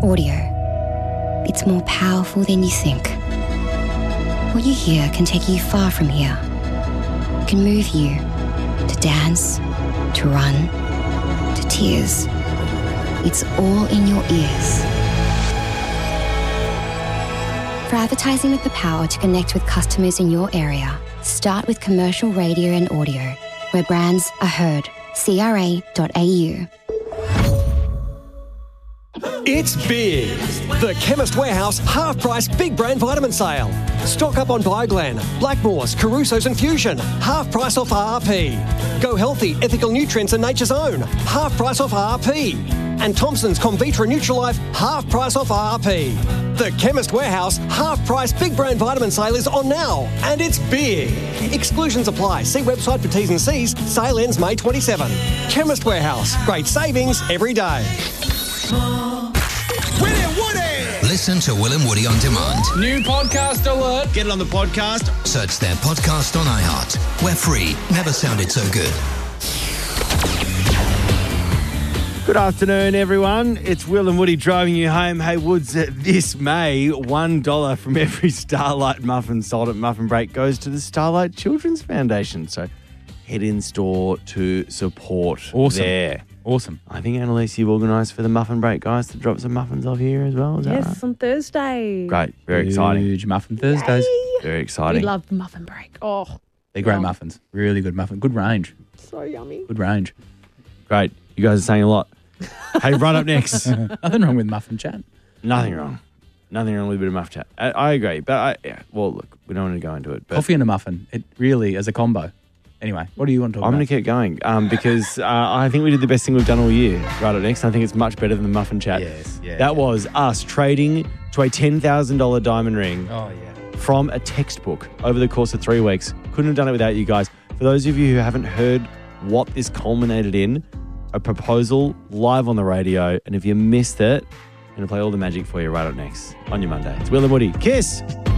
Audio. It's more powerful than you think. What you hear can take you far from here. It can move you to dance, to run, to tears. It's all in your ears. For advertising with the power to connect with customers in your area, start with commercial radio and audio, where brands are heard. CRA.au. It's big. The Chemist Warehouse half-price big brand vitamin sale. Stock up on Bioglan, Blackmores, Caruso's and Fusion. Half price off RRP. Go Healthy, Ethical Nutrients and Nature's Own. Half price off RRP. And Thompson's Comvitra Nutralife, half price off RRP. The Chemist Warehouse half-price big brand vitamin sale is on now, and it's big. Exclusions apply. See website for T's and C's. Sale ends May 27. Chemist Warehouse. Great savings every day. William Woody! Listen to Will and Woody on demand. New podcast alert. Get it on the podcast. Search their podcast on iHeart. We're free. Never sounded so good. Good afternoon, everyone. It's Will and Woody driving you home. Hey, Woods, this May, $1 from every Starlight muffin sold at Muffin Break goes to the Starlight Children's Foundation. So head in store to support there. Awesome. I think Annalise, you've organised for the Muffin Break guys to drop some muffins off here as well. Is that right? On Thursday. Great. Very exciting. Huge Muffin Thursdays. Very exciting. We love the muffin break. Oh, They're great muffins. Really good muffin. Good range. so yummy. Good range. Great. You guys are saying a lot. Hey, right up next. Nothing wrong with muffin chat. Nothing wrong. Nothing wrong with a bit of muff chat. I agree. But, well, look, we don't want to go into it. But Coffee and a muffin. It really is a combo. Anyway, what do you want to talk I'm about? going to keep going because I think we did the best thing we've done all year. Right up next, I think it's much better than the muffin chat. Yes, yeah. That was us trading to a $10,000 diamond ring from a textbook over the course of 3 weeks. Couldn't have done it without you guys. For those of you who haven't heard what this culminated in, a proposal live on the radio. And if you missed it, I'm going to play all the magic for you right up next on your Monday. It's Will and Woody. Kiss!